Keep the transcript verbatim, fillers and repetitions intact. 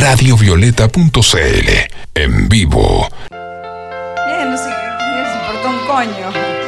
radiovioleta punto c l, en vivo. Bien, no sé, no se importó un coño.